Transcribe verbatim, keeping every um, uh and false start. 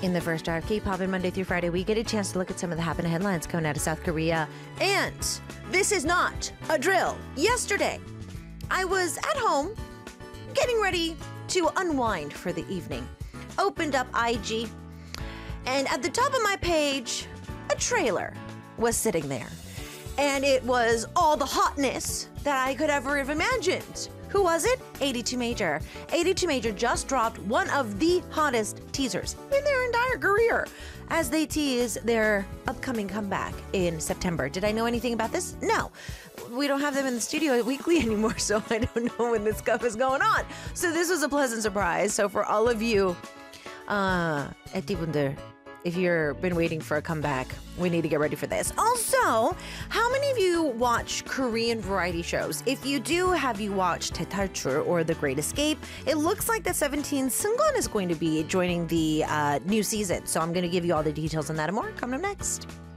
In the first hour of K-pop and Monday through Friday, we get a chance to look at some of the happening headlines coming out of South Korea. And this is not a drill. Yesterday, I was at home getting ready to unwind for the evening. Opened up I G, and at the top of my page, a trailer was sitting there. And it was all the hotness that I could ever have imagined. Who was it? eighty-two Major. eighty-two Major just dropped one of the hottest teasers in their entire career as they tease their upcoming comeback in September. Did I know anything about this? No. We don't have them in the studio weekly anymore, so I don't know when this stuff is going on. So this was a pleasant surprise. So for all of you, uh, eti분들, if you've been waiting for a comeback, we need to get ready for this. Also, how many of you watch Korean variety shows? If you do, have you watched 대탈출 or The Great Escape? It looks like that seventeen Seungkwan is going to be joining the uh, new season. So I'm going to give you all the details on that and more coming up next.